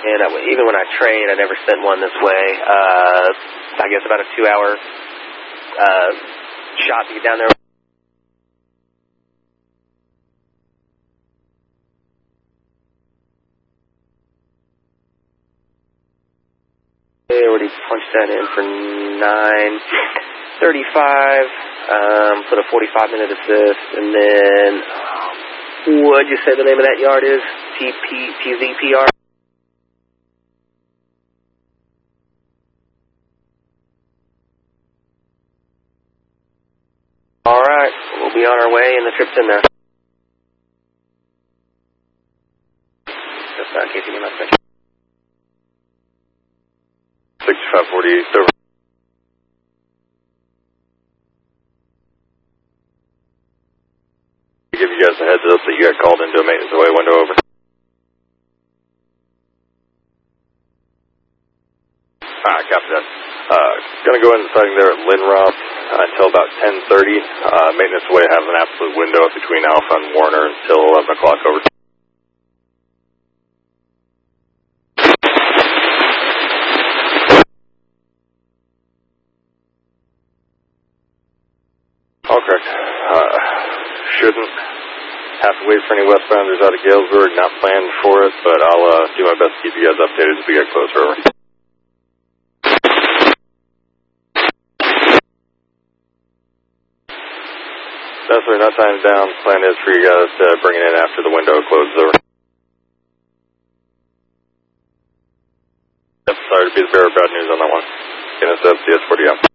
And even when I trained, I never sent one this way. I guess about a 2-hour shot to get down there. I already punched that in for 9:35 for the 45-minute assist. And then, what'd you say the name of that yard is? TZPR? All right, we'll be on our way, and the trip's in there. Just in case you need my message. 6548, over. Give you guys a heads up that you got called into a maintenance away window, over. Alright, copy that. Gonna go into sighting there at Linroth until about 10:30. Maintenance away has an absolute window between Alpha and Warner until 11 o'clock, over. All correct. Shouldn't have to wait for any westbounders out of Galesburg. Not planned for it, but I'll do my best to keep you guys updated as we get closer, over. No, sir, no time down. Plan is for you guys to bring it in after the window closes, over. Yep, sorry to be the bearer of bad news on that one. NSF, CS40M.